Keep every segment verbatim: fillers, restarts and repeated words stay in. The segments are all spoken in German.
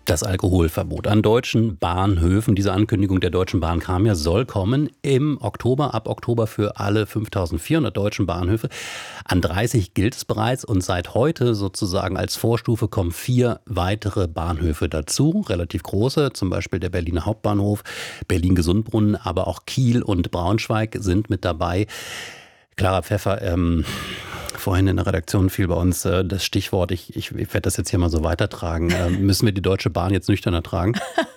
Das Alkoholverbot an deutschen Bahnhöfen. Diese Ankündigung der Deutschen Bahn kam ja, soll kommen im Oktober, ab Oktober für alle fünftausendvierhundert deutschen Bahnhöfe. An dreißig gilt es bereits und seit heute sozusagen als Vorstufe kommen vier weitere Bahnhöfe dazu. Relativ große, zum Beispiel der Berliner Hauptbahnhof, Berlin-Gesundbrunnen, aber auch Kiel und Braunschweig sind mit dabei. Clara Pfeffer, ähm, vorhin in der Redaktion fiel bei uns äh, das Stichwort, ich, ich, ich werde das jetzt hier mal so weitertragen. Äh, müssen wir die Deutsche Bahn jetzt nüchterner tragen?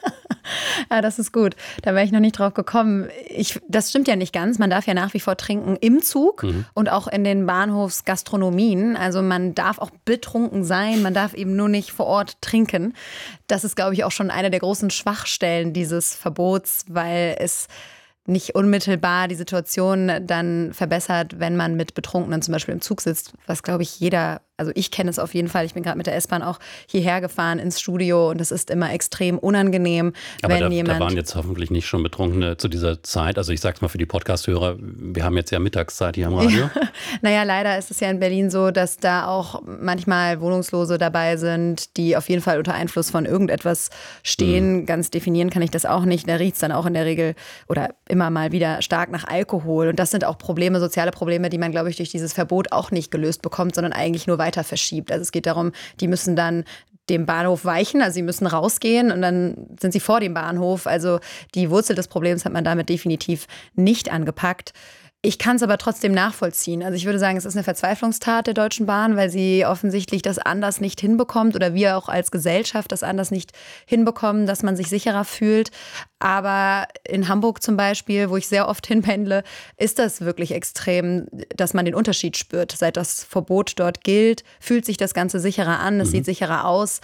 Ja, das ist gut. Da wäre ich noch nicht drauf gekommen. Ich, das stimmt ja nicht ganz. Man darf ja nach wie vor trinken im Zug mhm. und auch in den Bahnhofsgastronomien. Also man darf auch betrunken sein, man darf eben nur nicht vor Ort trinken. Das ist, glaube ich, auch schon eine der großen Schwachstellen dieses Verbots, weil es nicht unmittelbar die Situation dann verbessert, wenn man mit Betrunkenen zum Beispiel im Zug sitzt, was, glaube ich, jeder, also ich kenne es auf jeden Fall, ich bin gerade mit der S-Bahn auch hierher gefahren ins Studio und es ist immer extrem unangenehm, aber wenn da, jemand... da waren jetzt hoffentlich nicht schon Betrunkene zu dieser Zeit, also ich sag's mal für die Podcast-Hörer, wir haben jetzt ja Mittagszeit hier am Radio. Ja. Naja, leider ist es ja in Berlin so, dass da auch manchmal Wohnungslose dabei sind, die auf jeden Fall unter Einfluss von irgendetwas stehen. Mhm. Ganz definieren kann ich das auch nicht, da riecht es dann auch in der Regel oder immer mal wieder stark nach Alkohol und das sind auch Probleme, soziale Probleme, die man, glaube ich, durch dieses Verbot auch nicht gelöst bekommt, sondern eigentlich nur weiter verschiebt. Also es geht darum, die müssen dann dem Bahnhof weichen, also sie müssen rausgehen und dann sind sie vor dem Bahnhof. Also die Wurzel des Problems hat man damit definitiv nicht angepackt. Ich kann es aber trotzdem nachvollziehen. Also ich würde sagen, es ist eine Verzweiflungstat der Deutschen Bahn, weil sie offensichtlich das anders nicht hinbekommt oder wir auch als Gesellschaft das anders nicht hinbekommen, dass man sich sicherer fühlt. Aber in Hamburg zum Beispiel, wo ich sehr oft hinpendle, ist das wirklich extrem, dass man den Unterschied spürt. Seit das Verbot dort gilt, fühlt sich das Ganze sicherer an, es mhm. sieht sicherer aus.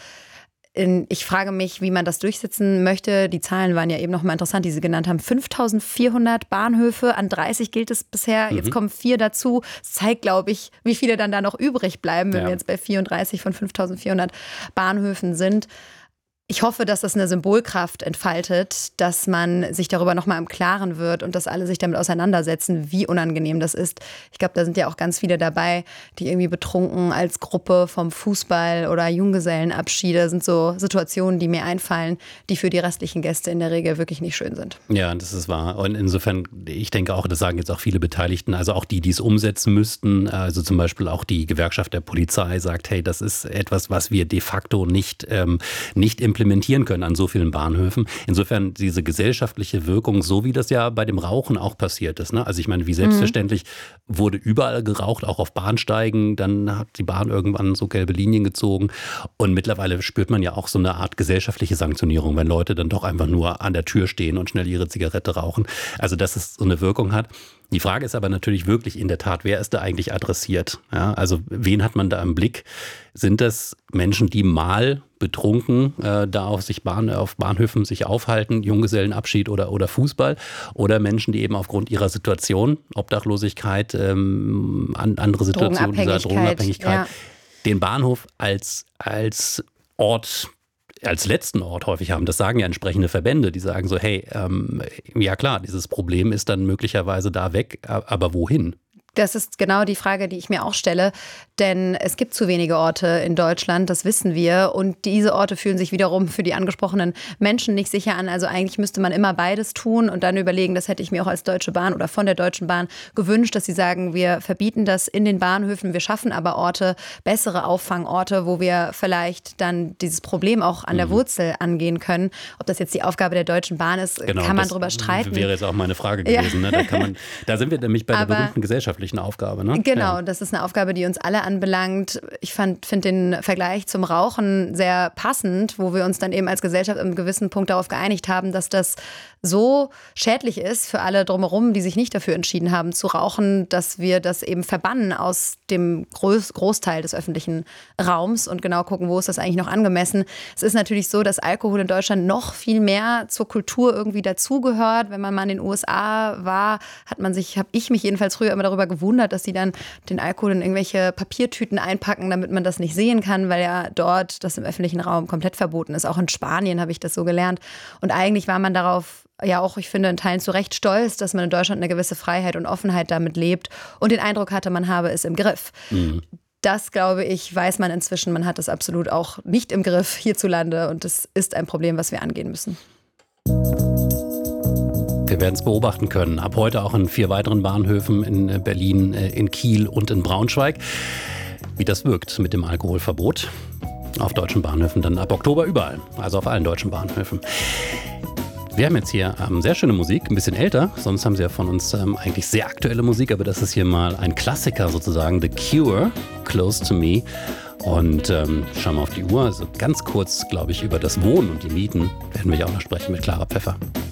Ich frage mich, wie man das durchsetzen möchte. Die Zahlen waren ja eben noch mal interessant, die Sie genannt haben. fünftausendvierhundert Bahnhöfe, an dreißig gilt es bisher. Mhm. Jetzt kommen vier dazu. Das zeigt, glaube ich, wie viele dann da noch übrig bleiben, wenn ja. wir jetzt bei vierunddreißig von fünftausendvierhundert Bahnhöfen sind. Ich hoffe, dass das eine Symbolkraft entfaltet, dass man sich darüber noch mal im Klaren wird und dass alle sich damit auseinandersetzen, wie unangenehm das ist. Ich glaube, da sind ja auch ganz viele dabei, die irgendwie betrunken als Gruppe vom Fußball oder Junggesellenabschiede. Das sind so Situationen, die mir einfallen, die für die restlichen Gäste in der Regel wirklich nicht schön sind. Ja, das ist wahr. Und insofern, ich denke auch, das sagen jetzt auch viele Beteiligten, also auch die, die es umsetzen müssten, also zum Beispiel auch die Gewerkschaft der Polizei sagt, hey, das ist etwas, was wir de facto nicht, ähm, nicht im implementieren können an so vielen Bahnhöfen. Insofern diese gesellschaftliche Wirkung, so wie das ja bei dem Rauchen auch passiert ist. Ne? Also ich meine, wie selbstverständlich mhm. wurde überall geraucht, auch auf Bahnsteigen. Dann hat die Bahn irgendwann so gelbe Linien gezogen. Und mittlerweile spürt man ja auch so eine Art gesellschaftliche Sanktionierung, wenn Leute dann doch einfach nur an der Tür stehen und schnell ihre Zigarette rauchen. Also dass es so eine Wirkung hat. Die Frage ist aber natürlich wirklich in der Tat, wer ist da eigentlich adressiert? Ja, also wen hat man da im Blick? Sind das Menschen, die mal betrunken äh, da auf sich Bahn, auf Bahnhöfen sich aufhalten, Junggesellenabschied oder, oder Fußball? Oder Menschen, die eben aufgrund ihrer Situation, Obdachlosigkeit, ähm, an, andere Situationen, dieser Drogenabhängigkeit, ja. den Bahnhof als, als Ort als letzten Ort häufig haben. Das sagen ja entsprechende Verbände, die sagen so, hey, ähm, ja klar, dieses Problem ist dann möglicherweise da weg, aber wohin? Das ist genau die Frage, die ich mir auch stelle, denn es gibt zu wenige Orte in Deutschland, das wissen wir, und diese Orte fühlen sich wiederum für die angesprochenen Menschen nicht sicher an. Also eigentlich müsste man immer beides tun und dann überlegen, das hätte ich mir auch als Deutsche Bahn oder von der Deutschen Bahn gewünscht, dass sie sagen, wir verbieten das in den Bahnhöfen, wir schaffen aber Orte, bessere Auffangorte, wo wir vielleicht dann dieses Problem auch an der Wurzel angehen können. Ob das jetzt die Aufgabe der Deutschen Bahn ist, genau, kann man drüber streiten. Das wäre jetzt auch meine Frage gewesen. Ja. Ne? Da, kann man, da sind wir nämlich bei der aber berühmten gesellschaftlichen Aufgabe, ne? Genau, ja. das ist eine Aufgabe, die uns alle anbelangt. Ich finde den Vergleich zum Rauchen sehr passend, wo wir uns dann eben als Gesellschaft im gewissen Punkt darauf geeinigt haben, dass das so schädlich ist für alle drumherum, die sich nicht dafür entschieden haben zu rauchen, dass wir das eben verbannen aus dem Groß- Großteil des öffentlichen Raums und genau gucken, wo ist das eigentlich noch angemessen. Es ist natürlich so, dass Alkohol in Deutschland noch viel mehr zur Kultur irgendwie dazugehört. Wenn man mal in den U S A war, hat man sich, habe ich mich jedenfalls früher immer darüber gewundert, dass sie dann den Alkohol in irgendwelche Papiertüten einpacken, damit man das nicht sehen kann, weil ja dort das im öffentlichen Raum komplett verboten ist. Auch in Spanien habe ich das so gelernt. Und eigentlich war man darauf ja auch, ich finde, in Teilen zu Recht stolz, dass man in Deutschland eine gewisse Freiheit und Offenheit damit lebt und den Eindruck hatte, man habe es im Griff. Mhm. das, glaube ich, weiß man inzwischen. Man hat das absolut auch nicht im Griff hierzulande und das ist ein Problem, was wir angehen müssen. Wir werden es beobachten können. Ab heute auch in vier weiteren Bahnhöfen in Berlin, in Kiel und in Braunschweig. Wie das wirkt mit dem Alkoholverbot. Auf deutschen Bahnhöfen dann ab Oktober überall. Also auf allen deutschen Bahnhöfen. Wir haben jetzt hier ähm, sehr schöne Musik, ein bisschen älter. Sonst haben sie ja von uns ähm, eigentlich sehr aktuelle Musik. Aber das ist hier mal ein Klassiker sozusagen. The Cure, Close to Me. Und ähm, schauen wir auf die Uhr. Also ganz kurz, glaube ich, über das Wohnen und die Mieten werden wir ja auch noch sprechen mit Clara Pfeffer.